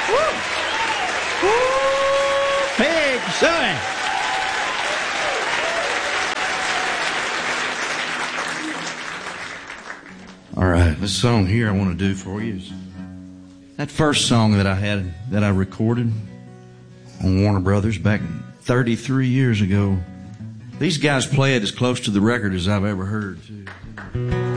Big Suey. All right, this song here I want to do for you is that first song that I recorded on Warner Brothers back 33 years ago. These guys play it as close to the record as I've ever heard, too.